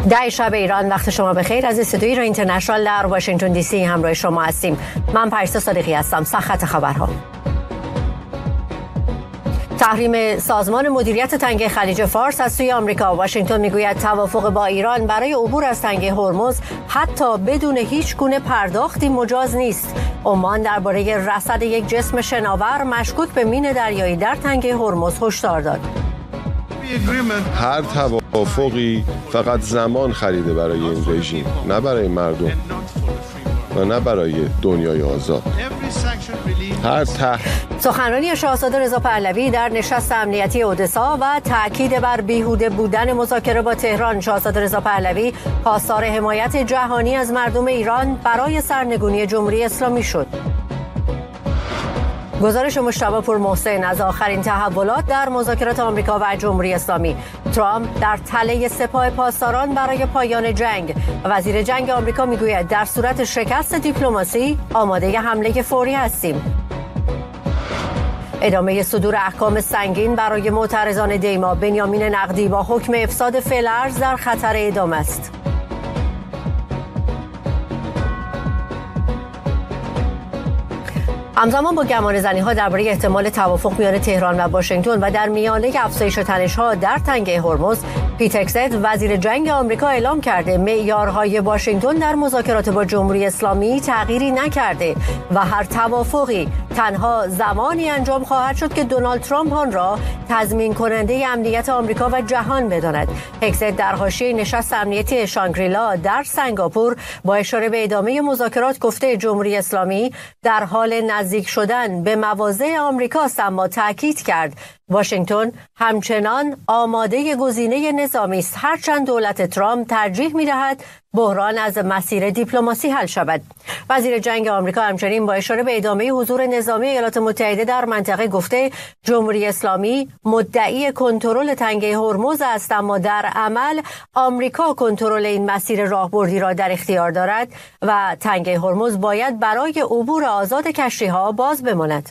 ده شب ایران، وقت شما بخیر. از استودیوی ایران اینترنشنال در واشنگتن دی سی همراه شما هستیم. من پریسا صادقی هستم. سرخط خبرها: تحریم سازمان مدیریت تنگه خلیج فارس از سوی آمریکا. واشنگتن میگوید توافق با ایران برای عبور از تنگه هرمز حتی بدون هیچ گونه پرداختی مجاز نیست. عمان درباره رصد یک جسم شناور مشکوک به مین دریایی در تنگه هرمز هشدار داد. هر توافقی فقط زمان خریده برای این رژیم، نه برای مردم و نه برای دنیای آزاد. سخنرانی شاهزاده رضا پهلوی در نشست امنیتی اودسا و تاکید بر بیهوده بودن مذاکره با تهران. شاهزاده رضا پهلوی خواستار حمایت جهانی از مردم ایران برای سرنگونی جمهوری اسلامی شد. گزارش مجتبی پورمحسن از آخرین تحولات در مذاکرات آمریکا و جمهوری اسلامی. ترامپ در تله سپاه پاسداران برای پایان جنگ. وزیر جنگ آمریکا میگوید در صورت شکست دیپلماسی آماده حمله فوری هستیم. ادامه صدور احکام سنگین برای معترضان دیما. بنیامین نقدی با حکم افساد فعل‌ارض در خطر اعدام است. همزمان با گمانه‌زنی‌ها درباره احتمال توافق میان تهران و واشنگتن و در میانه افزایش تنش‌ها در تنگه هرمز، پیت هگست وزیر جنگ آمریکا اعلام کرده معیارهای واشنگتن در مذاکرات با جمهوری اسلامی تغییری نکرده و هر توافقی تنها زمانی انجام خواهد شد که دونالد ترامپ آن را تضمین کننده امنیت آمریکا و جهان بداند. هگست در حاشیه نشست امنیتی شانگریلا در سنگاپور با اشاره به ادامه مذاکرات گفته جمهوری اسلامی در حال نزدیک شدن به مواضع آمریکاست، اما تاکید کرد واشنگتن همچنان آماده گزینه نظامی است هرچند دولت ترامپ ترجیح می‌دهد بحران از مسیر دیپلماسی حل شود. وزیر جنگ آمریکا همچنین با اشاره به ادامه حضور نظامی ایالات متحده در منطقه گفته جمهوری اسلامی مدعی کنترل تنگه هرمز است، اما در عمل آمریکا کنترل این مسیر راهبردی را در اختیار دارد و تنگه هرمز باید برای عبور آزاد کشتی‌ها باز بماند.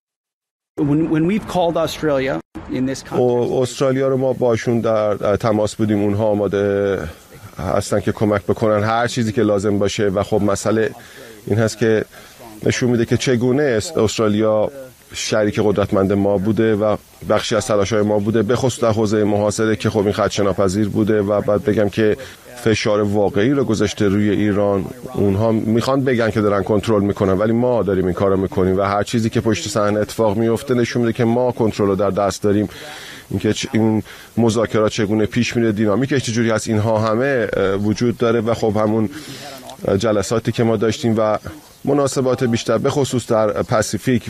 استرالیا رو ما باشون در تماس بودیم، اونها آماده هستن که کمک بکنن هر چیزی که لازم باشه و خب مسئله این هست که نشون میده که چگونه استرالیا شریک قدرتمند ما بوده و بخشی از تلاش‌های ما بوده، به خصوص در حوزه محاصره که خب این خدشه‌ناپذیر بوده و بعد بگم که فشار واقعی رو گذاشته روی ایران. اونها میخوان بگن که دارن کنترل میکنن ولی ما داریم این کارو میکنیم و هر چیزی که پشت صحنه اتفاق میفته نشون میده که ما کنترل رو در دست داریم. اینکه این مذاکرات چگونه پیش میره، دینامیکش چجوری هست، اینها همه وجود داره و خب همون جلساتی که ما داشتیم و مناسبات بیشتر به خصوص در پاسیفیک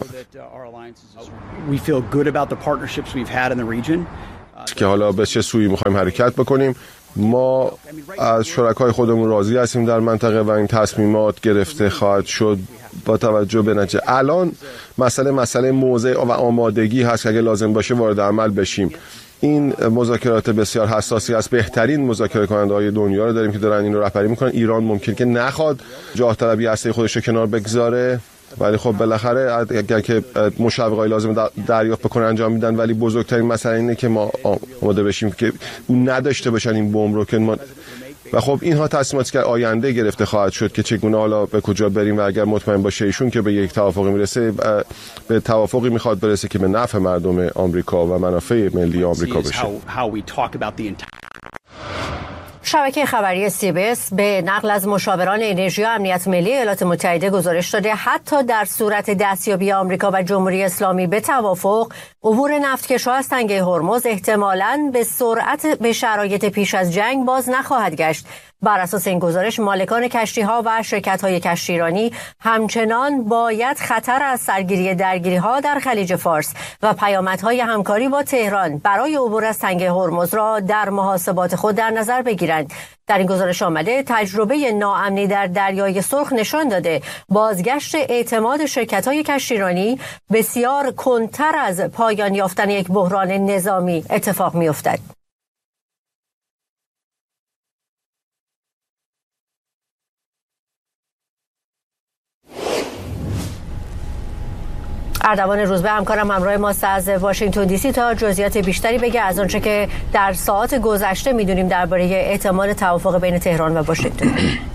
که حالا به چه سویی میخوایم حرکت بکنیم. ما از شرکای خودمون راضی هستیم در منطقه و این تصمیمات گرفته خواهد شد با توجه به نتیجه. الان مسئله موضع و آمادگی هست که اگه لازم باشه وارد عمل بشیم. این مذاکرات بسیار حساسی است. بهترین مذاکره کننده‌های دنیا رو داریم که دارن این رو رهبری میکنن. ایران ممکن که نخواد جاه طلبی هسته خودش رو کنار بگذاره، ولی خب بالاخره اگر که مشوقای لازم دریافت بکنن انجام میدن، ولی بزرگترین مسئله اینه که ما آماده بشیم که اون نداشته باشن این بمب رو که ما و خب اینها تصمیماتی که آینده گرفته خواهد شد که چگونه حالا به کجا بریم و اگر مطمئن باشه ایشون که به یک توافقی میرسه، به توافقی میخواد برسه که به نفع مردم آمریکا و منافع ملی آمریکا بشه. شبکه خبری CBS به نقل از مشاوران انرژی و امنیت ملی ایالات متحده گزارش داده حتی در صورت دستیابی آمریکا و جمهوری اسلامی به توافق، عبور نفتکش‌ها از تنگه هرمز احتمالاً به سرعت به شرایط پیش از جنگ باز نخواهد گشت. بر اساس این گزارش مالکان کشتی‌ها و شرکت‌های کشتیرانی همچنان باید خطر از سرگیری درگیری‌ها در خلیج فارس و پیامدهای همکاری با تهران برای عبور از تنگه هرمز را در محاسبات خود در نظر بگیرند. در این گزارش آمده تجربه ناامنی در دریای سرخ نشان داده بازگشت اعتماد شرکت‌های کشتیرانی بسیار کندتر از پایان یافتن یک بحران نظامی اتفاق می‌افتد. اردوان روزبه همکارم همراه ماست از واشنگتن دی سی تا جزئیات بیشتری بگه از آنچه که در ساعات گذشته میدونیم درباره احتمال توافق بین تهران و واشنگتن.